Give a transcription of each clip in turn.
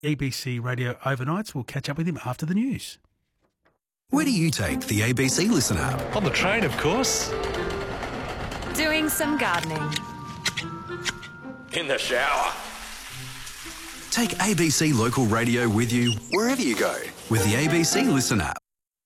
ABC Radio Overnights. We'll catch up with him after the news. Where do you take the ABC Listen app? On the train, of course. Doing some gardening. In the shower. Take ABC Local Radio with you wherever you go with the ABC Listen app.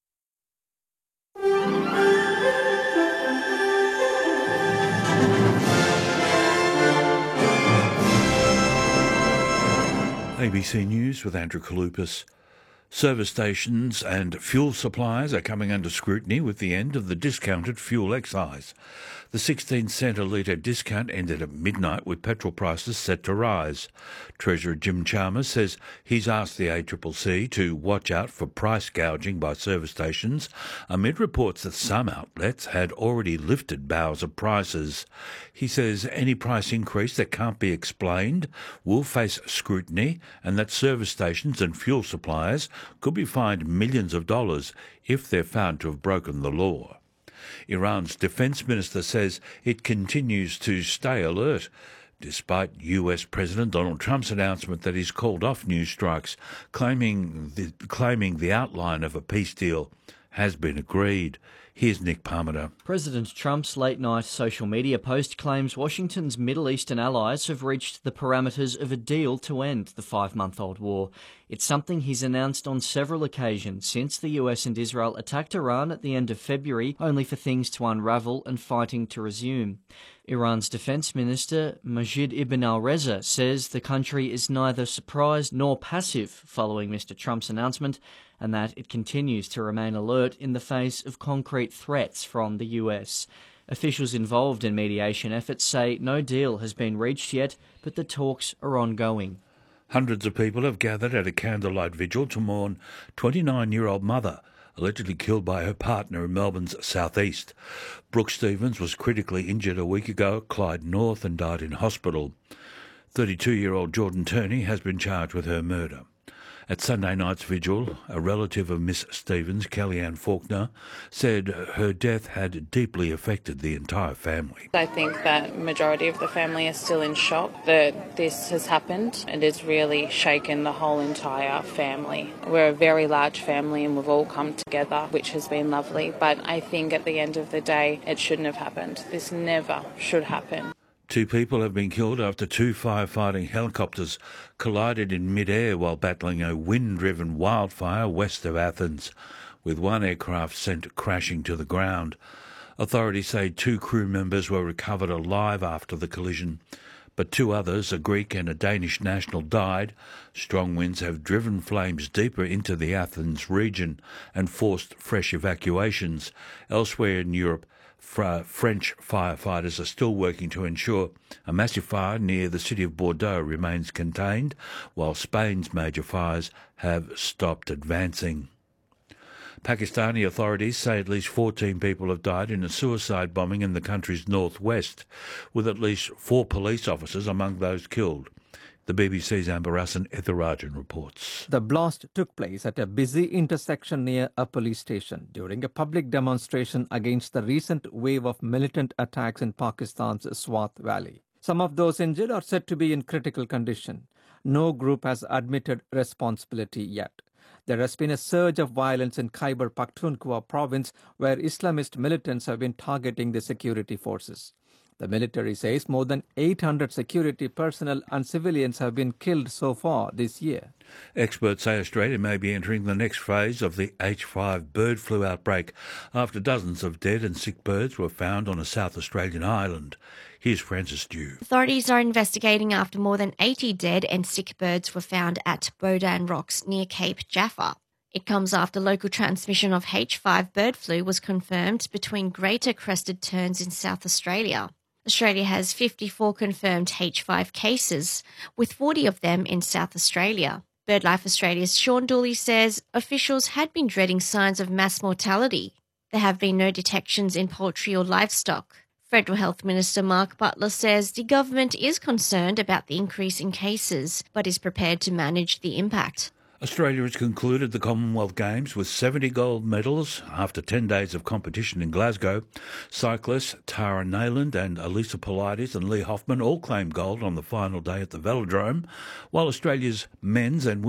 ABC News with Andrew Kalupas. Service stations and fuel suppliers are coming under scrutiny with the end of the discounted fuel excise. The 16-cent a litre discount ended at midnight with petrol prices set to rise. Treasurer Jim Chalmers says he's asked the ACCC to watch out for price gouging by service stations amid reports that some outlets had already lifted bows of prices. He says any price increase that can't be explained will face scrutiny and that service stations and fuel suppliers could be fined millions of dollars if they're found to have broken the law. Iran's defence minister says it continues to stay alert, despite US President Donald Trump's announcement that he's called off new strikes, claiming the outline of a peace deal has been agreed. Here's Nick Parmenter. President Trump's late-night social media post claims Washington's Middle Eastern allies have reached the parameters of a deal to end the 5-month-old war. It's something he's announced on several occasions since the US and Israel attacked Iran at the end of February, only for things to unravel and fighting to resume. Iran's defence minister, Majid Ibn al-Reza, says the country is neither surprised nor passive following Mr. Trump's announcement, and that it continues to remain alert in the face of concrete threats from the US. Officials involved in mediation efforts say no deal has been reached yet, but the talks are ongoing. Hundreds of people have gathered at a candlelight vigil to mourn 29-year-old mother, allegedly killed by her partner in Melbourne's southeast. Brooke Stevens was critically injured a week ago at Clyde North and died in hospital. 32-year-old Jordan Turney has been charged with her murder. At Sunday night's vigil, a relative of Miss Stevens, Kellyanne Faulkner, said her death had deeply affected the entire family. I think that majority of the family are still in shock that this has happened, and it's really shaken the whole entire family. We're a very large family and we've all come together, which has been lovely, but I think at the end of the day, it shouldn't have happened. This never should happen. 2 people have been killed after 2 firefighting helicopters collided in mid-air while battling a wind-driven wildfire west of Athens, with 1 aircraft sent crashing to the ground. Authorities say 2 crew members were recovered alive after the collision, but 2 others, a Greek and a Danish national, died. Strong winds have driven flames deeper into the Athens region and forced fresh evacuations. Elsewhere in Europe, French firefighters are still working to ensure a massive fire near the city of Bordeaux remains contained, while Spain's major fires have stopped advancing. Pakistani authorities say at least 14 people have died in a suicide bombing in the country's northwest, with at least 4 police officers among those killed. The BBC's Amber Russen Ethirajan reports. The blast took place at a busy intersection near a police station during a public demonstration against the recent wave of militant attacks in Pakistan's Swat Valley. Some of those injured are said to be in critical condition. No group has admitted responsibility yet. There has been a surge of violence in Khyber Pakhtunkhwa province, where Islamist militants have been targeting the security forces. The military says more than 800 security personnel and civilians have been killed so far this year. Experts say Australia may be entering the next phase of the H5 bird flu outbreak after dozens of dead and sick birds were found on a South Australian island. Here's Frances Dew. Authorities are investigating after more than 80 dead and sick birds were found at Bodan Rocks near Cape Jaffa. It comes after local transmission of H5 bird flu was confirmed between greater crested terns in South Australia. Australia has 54 confirmed H5 cases, with 40 of them in South Australia. BirdLife Australia's Sean Dooley says officials had been dreading signs of mass mortality. There have been no detections in poultry or livestock. Federal Health Minister Mark Butler says the government is concerned about the increase in cases, but is prepared to manage the impact. Australia has concluded the Commonwealth Games with 70 gold medals after 10 days of competition in Glasgow. Cyclists Tara Nayland and Elisa Polides and Lee Hoffman all claimed gold on the final day at the Velodrome, while Australia's men's and